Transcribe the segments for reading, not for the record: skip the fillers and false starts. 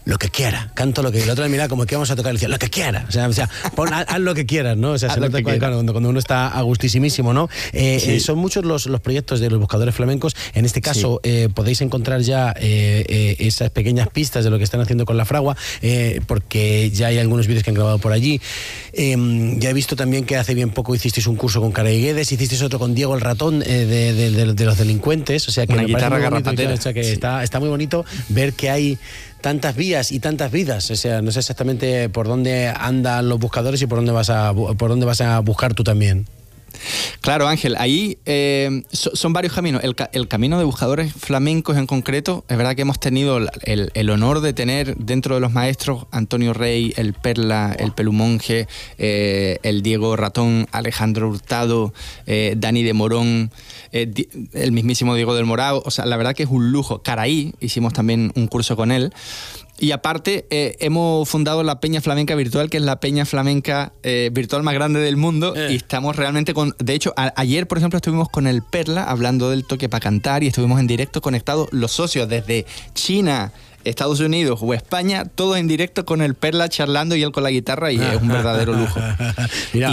lo que quiera, canto lo que... El otro le mira como que vamos a tocar y decía, lo que quiera. O sea haz lo que quieras, ¿no? O sea, se nota cuando uno está a gustísimísimo, ¿no? Son muchos los proyectos de los buscadores flamencos. En este caso, podéis encontrar ya esas pequeñas pistas de lo que están haciendo con La Fragua, porque ya hay algunos vídeos que han grabado por allí. Ya he visto también que hace bien poco hicisteis un curso con Cara Guedes, hicisteis otro con Diego el Ratón de los delincuentes, o sea que una guitarra garrapatera. O sea que está muy bonito ver que hay tantas vías y tantas vidas. O sea, no sé exactamente por dónde andan los buscadores y por dónde vas a buscar tú también. Claro, Ángel, ahí son varios caminos. El camino de buscadores flamencos en concreto, es verdad que hemos tenido el honor de tener dentro de los maestros Antonio Rey, el Perla, el Pelumonje, el Diego Ratón, Alejandro Hurtado, Dani de Morón, el mismísimo Diego del Morao. O sea, la verdad que es un lujo. Caraí, hicimos también un curso con él. Y aparte, hemos fundado la Peña Flamenca Virtual, que es la peña flamenca virtual más grande del mundo. Y estamos realmente con... De hecho, ayer, por ejemplo, estuvimos con el Perla hablando del toque para cantar y estuvimos en directo conectados los socios desde China, Estados Unidos o España, todos en directo con el Perla charlando y él con la guitarra, y es un verdadero lujo. Mira,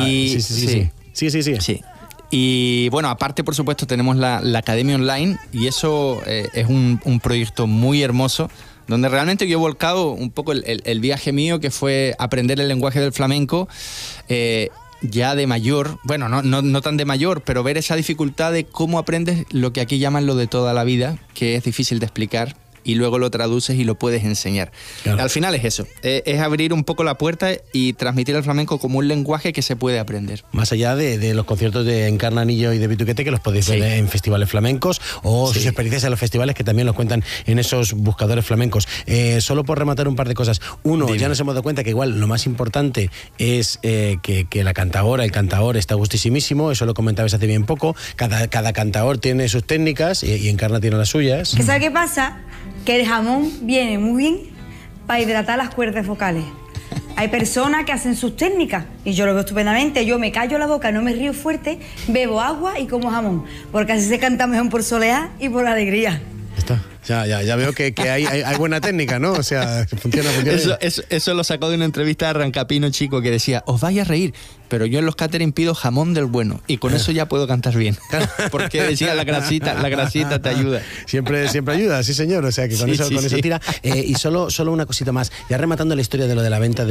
sí. Y bueno, aparte, por supuesto, tenemos la Academia Online, y eso es un proyecto muy hermoso, donde realmente yo he volcado un poco el viaje mío, que fue aprender el lenguaje del flamenco ya de mayor. Bueno, no tan de mayor, pero ver esa dificultad de cómo aprendes lo que aquí llaman lo de toda la vida, que es difícil de explicar, y luego lo traduces y lo puedes enseñar. Claro. Al final es eso, es abrir un poco la puerta y transmitir el flamenco como un lenguaje que se puede aprender. Más allá de los conciertos de Encarnanillo y de Pituquete, que los podéis ver en festivales flamencos, o sus experiencias en los festivales, que también los cuentan en esos buscadores flamencos. Solo por rematar un par de cosas. Uno, ya nos hemos dado cuenta que igual lo más importante es que la cantadora, el cantador está gustísimísimo, eso lo comentabas hace bien poco. Cada cantador tiene sus técnicas y Encarna tiene las suyas. ¿Sabes qué pasa? Que el jamón viene muy bien para hidratar las cuerdas vocales. Hay personas que hacen sus técnicas y yo lo veo estupendamente. Yo me callo la boca, no me río fuerte, bebo agua y como jamón, porque así se canta mejor por soleá y por alegría. Está. Ya veo que hay buena técnica, ¿no? O sea, funciona. Eso lo sacó de una entrevista de Arrancapino Chico, que decía, os vais a reír, pero yo en los catering pido jamón del bueno, y con eso ya puedo cantar bien. Porque decía, la grasita te ayuda. Siempre ayuda, sí señor, o sea que con eso tira. Y solo una cosita más, ya rematando la historia de lo de la venta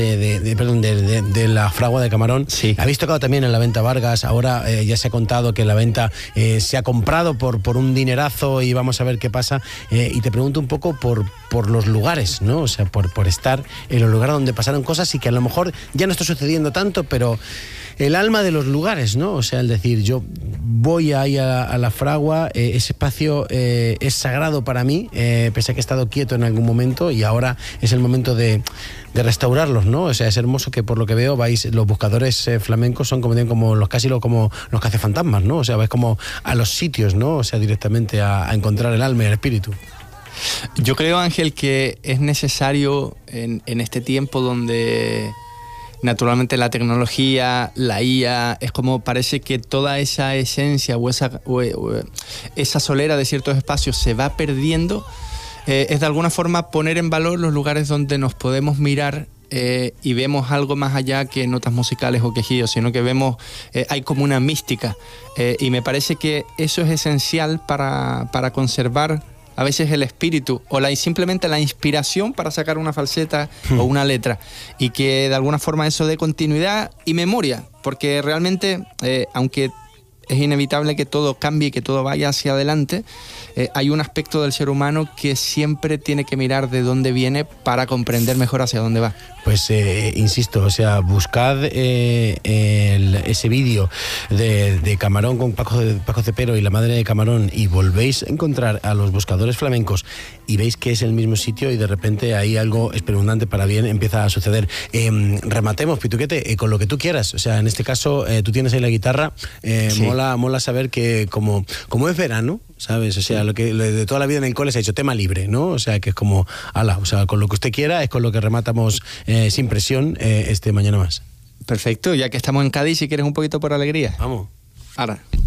de la fragua de camarón. Sí. Habéis tocado también en la venta Vargas, ahora ya se ha contado que la venta se ha comprado por un dinerazo, y vamos a ver qué pasa. Y te pregunto un poco por los lugares, ¿no? O sea, por estar en los lugares donde pasaron cosas y que a lo mejor ya no está sucediendo tanto, pero el alma de los lugares, ¿no? O sea, el decir, yo voy ahí a la fragua, ese espacio es sagrado para mí, pese a que he estado quieto en algún momento, y ahora es el momento de restaurarlos, ¿no? O sea, es hermoso que, por lo que veo, los buscadores flamencos son como los cazafantasmas, ¿no? O sea, vais como a los sitios, ¿no? O sea, directamente a encontrar el alma y el espíritu. Yo creo, Ángel, que es necesario en este tiempo donde naturalmente la tecnología, la IA, es como parece que toda esa esencia o esa solera de ciertos espacios se va perdiendo. Es de alguna forma poner en valor los lugares donde nos podemos mirar y vemos algo más allá que notas musicales o quejidos, sino que vemos, hay como una mística, y me parece que eso es esencial para conservar a veces el espíritu o simplemente la inspiración para sacar una falseta o una letra, y que de alguna forma eso dé continuidad y memoria, porque realmente, aunque es inevitable que todo cambie y que todo vaya hacia adelante, hay un aspecto del ser humano que siempre tiene que mirar de dónde viene para comprender mejor hacia dónde va. Pues insisto, o sea, buscad ese vídeo de Camarón con Paco Cepero y la madre de Camarón, y volvéis a encontrar a los buscadores flamencos y veis que es el mismo sitio, y de repente ahí algo espeluznante para bien empieza a suceder. Rematemos, Pituquete, con lo que tú quieras. O sea, en este caso, tú tienes ahí la guitarra. Sí. Mola saber que como es verano, ¿sabes? O sea, lo que de toda la vida en el cole se ha hecho tema libre, ¿no? O sea, que es como, o sea, con lo que usted quiera es con lo que rematamos sin presión Mañana Más. Perfecto, ya que estamos en Cádiz, si quieres un poquito por alegría. Vamos. Ahora.